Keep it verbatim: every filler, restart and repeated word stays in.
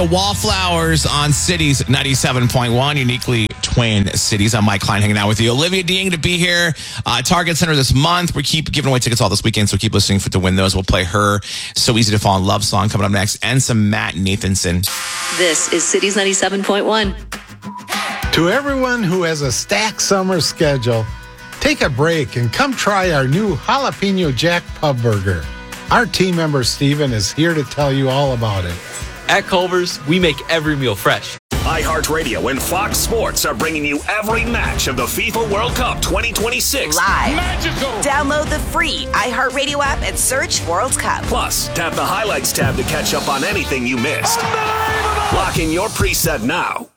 Wallflowers on Cities ninety-seven point one, uniquely Twin Cities. I'm Mike Klein hanging out with you. Olivia Dean to be here. Uh, Target Center this month. We keep giving away tickets all this weekend, so keep listening for to win those. We'll play her So Easy to Fall in Love song coming up next, and some Matt Nathanson. This is Cities ninety-seven point one. To everyone who has a stacked summer schedule, take a break and come try our new Jalapeno Jack Pub Burger. Our team member Steven is here to tell you all about it. At Culver's, we make every meal fresh. iHeartRadio and Fox Sports are bringing you every match of the FIFA World Cup twenty twenty-six. Live. Magical. Download the free iHeartRadio app and search World Cup. Plus, tap the Highlights tab to catch up on anything you missed. Lock in your preset now.